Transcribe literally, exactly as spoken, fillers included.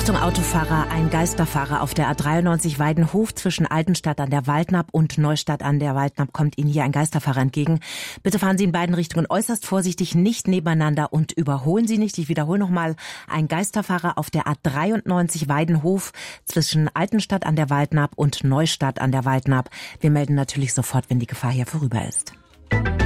Achtung Autofahrer, ein Geisterfahrer auf der A dreiundneunzig Weidenhof zwischen Altenstadt an der Waldnapp und Neustadt an der Waldnapp kommt Ihnen hier ein Geisterfahrer entgegen. Bitte fahren Sie in beiden Richtungen äußerst vorsichtig, nicht nebeneinander und überholen Sie nicht. Ich wiederhole nochmal, ein Geisterfahrer auf der A dreiundneunzig Weidenhof zwischen Altenstadt an der Waldnapp und Neustadt an der Waldnapp. Wir melden natürlich sofort, wenn die Gefahr hier vorüber ist.